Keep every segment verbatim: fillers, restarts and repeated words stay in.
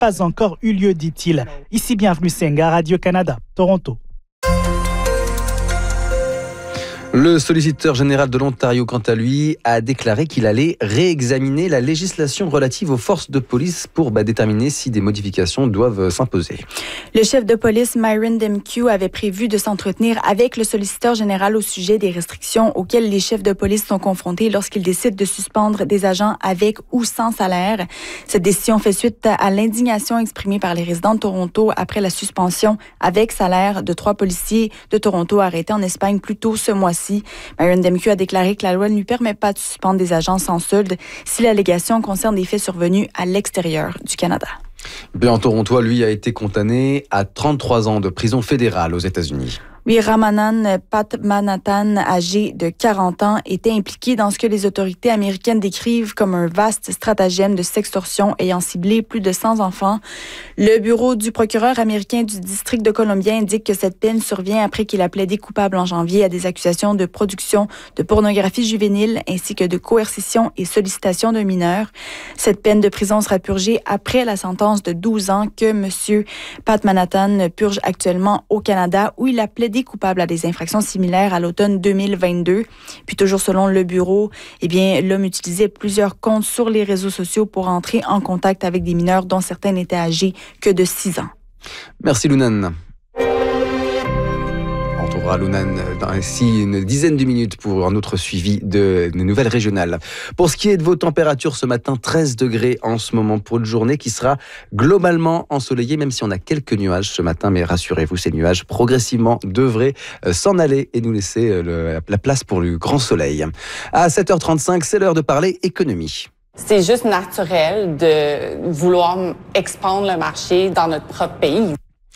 pas encore eu lieu, dit-il. Ici, bienvenue Senga, Radio-Canada, Toronto. Le solliciteur général de l'Ontario, quant à lui, a déclaré qu'il allait réexaminer la législation relative aux forces de police pour bah, déterminer si des modifications doivent s'imposer. Le chef de police Myron Demkiw avait prévu de s'entretenir avec le solliciteur général au sujet des restrictions auxquelles les chefs de police sont confrontés lorsqu'ils décident de suspendre des agents avec ou sans salaire. Cette décision fait suite à l'indignation exprimée par les résidents de Toronto après la suspension avec salaire de trois policiers de Toronto arrêtés en Espagne plus tôt ce mois-ci. Myron Demkiw a déclaré que la loi ne lui permet pas de suspendre des agents sans solde si l'allégation concerne des faits survenus à l'extérieur du Canada. Bien, Toronto, lui, a été condamné à trente-trois ans de prison fédérale aux États-Unis. Oui, Ramanan Padmanathan, âgé de quarante ans, était impliqué dans ce que les autorités américaines décrivent comme un vaste stratagème de sextorsion ayant ciblé plus de cent enfants. Le bureau du procureur américain du district de Columbia indique que cette peine survient après qu'il a plaidé coupable en janvier à des accusations de production de pornographie juvénile ainsi que de coercition et sollicitation d'un mineur. Cette peine de prison sera purgée après la sentence de douze ans que M. Padmanathan purge actuellement au Canada où il a plaidé coupable à des infractions similaires à l'automne deux mille vingt-deux. Puis toujours selon le bureau, eh bien, l'homme utilisait plusieurs comptes sur les réseaux sociaux pour entrer en contact avec des mineurs dont certains n'étaient âgés que de six ans. Merci Lounan. On retrouvera Lounan dans ici une dizaine de minutes pour un autre suivi de, de nouvelles régionales. Pour ce qui est de vos températures ce matin, treize degrés en ce moment pour une journée qui sera globalement ensoleillée, même si on a quelques nuages ce matin. Mais rassurez-vous, ces nuages progressivement devraient s'en aller et nous laisser le, la place pour le grand soleil. À sept heures trente-cinq, c'est l'heure de parler économie. C'est juste naturel de vouloir expandre le marché dans notre propre pays.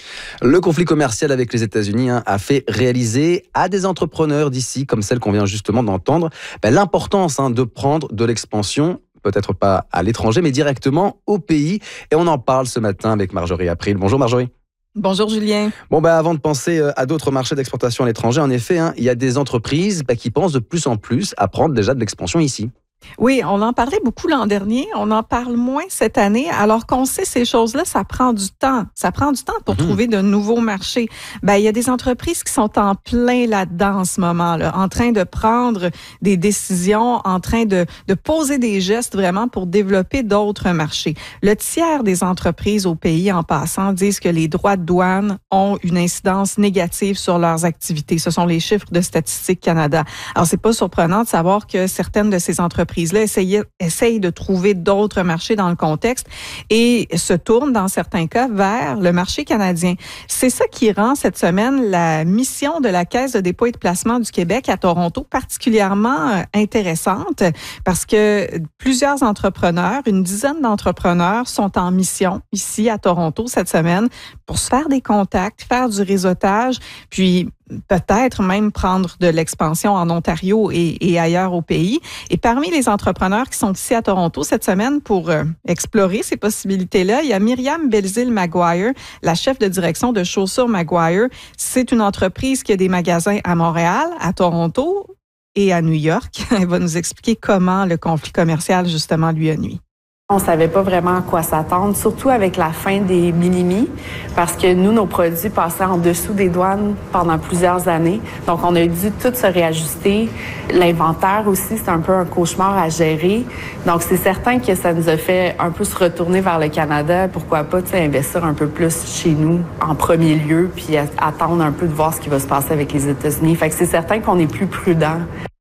Le conflit commercial avec les États-Unis hein, a fait réaliser à des entrepreneurs d'ici, comme celle qu'on vient justement d'entendre, ben, l'importance hein, de prendre de l'expansion, peut-être pas à l'étranger, mais directement au pays. Et on en parle ce matin avec Marjorie April. Bonjour Marjorie. Bonjour Julien. Bon ben avant de penser à d'autres marchés d'exportation à l'étranger, en effet, hein, il y a des entreprises ben, qui pensent de plus en plus à prendre déjà de l'expansion ici. Oui, on en parlait beaucoup l'an dernier, on en parle moins cette année, alors qu'on sait ces choses-là, ça prend du temps. Ça prend du temps pour mmh. trouver de nouveaux marchés. Ben, il y a des entreprises qui sont en plein là-dedans en ce moment-là, en train de prendre des décisions, en train de, de poser des gestes vraiment pour développer d'autres marchés. Le tiers des entreprises au pays, en passant, disent que les droits de douane ont une incidence négative sur leurs activités. Ce sont les chiffres de Statistique Canada. Alors, c'est pas surprenant de savoir que certaines de ces entreprises là essayent, essayent de trouver d'autres marchés dans le contexte et se tournent, dans certains cas, vers le marché canadien. C'est ça qui rend cette semaine la mission de la Caisse de dépôt et de placement du Québec à Toronto particulièrement intéressante parce que plusieurs entrepreneurs, une dizaine d'entrepreneurs sont en mission ici à Toronto cette semaine pour se faire des contacts, faire du réseautage, puis peut-être même prendre de l'expansion en Ontario et, et ailleurs au pays. Et parmi les entrepreneurs qui sont ici à Toronto cette semaine pour euh, explorer ces possibilités-là, il y a Myriam Belzile-Maguire, la chef de direction de Chaussures Maguire. C'est une entreprise qui a des magasins à Montréal, à Toronto et à New York. Elle va nous expliquer comment le conflit commercial, justement, lui a nui. On savait pas vraiment à quoi s'attendre, surtout avec la fin des minimis, parce que nous, nos produits passaient en dessous des douanes pendant plusieurs années. Donc, on a dû tout se réajuster. L'inventaire aussi, c'est un peu un cauchemar à gérer. Donc, c'est certain que ça nous a fait un peu se retourner vers le Canada. Pourquoi pas, tu sais, investir un peu plus chez nous en premier lieu, puis attendre un peu de voir ce qui va se passer avec les États-Unis. Fait que c'est certain qu'on est plus prudent.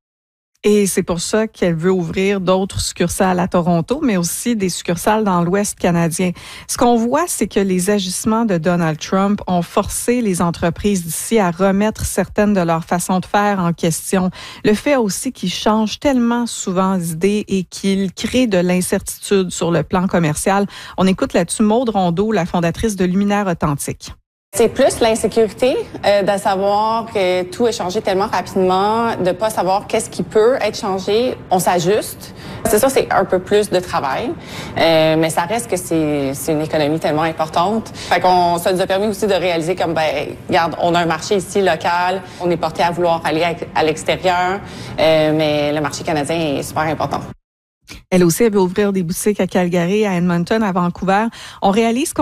Et c'est pour ça qu'elle veut ouvrir d'autres succursales à Toronto, mais aussi des succursales dans l'Ouest canadien. Ce qu'on voit, c'est que les agissements de Donald Trump ont forcé les entreprises d'ici à remettre certaines de leurs façons de faire en question. Le fait aussi qu'ils changent tellement souvent d'idées et qu'ils créent de l'incertitude sur le plan commercial. On écoute là-dessus Maude Rondeau, la fondatrice de Luminaire Authentique. C'est plus l'insécurité euh, de savoir que tout est changé tellement rapidement, de pas savoir qu'est-ce qui peut être changé. On s'ajuste. C'est sûr, c'est un peu plus de travail, euh, mais ça reste que c'est, c'est une économie tellement importante. Fait qu'on, ça nous a permis aussi de réaliser comme, ben, regarde, on a un marché ici local, on est porté à vouloir aller à, à l'extérieur, euh, mais le marché canadien est super important. Elle aussi, elle veut ouvrir des boutiques à Calgary, à Edmonton, à Vancouver. On réalise qu'on